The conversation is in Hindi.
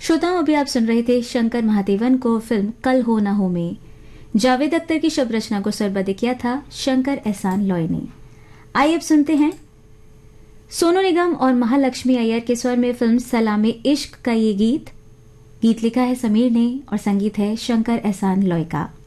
श्रोताओं, अभी आप सुन रहे थे शंकर महादेवन को फिल्म कल हो ना हो में जावेद अख्तर की शब्द रचना को स्वरबद्ध किया था शंकर एहसान लॉय ने। आइए अब सुनते हैं सोनू निगम और महालक्ष्मी अय्यर के स्वर में फिल्म सलामे इश्क का ये गीत लिखा है समीर ने और संगीत है शंकर एहसान लॉय का।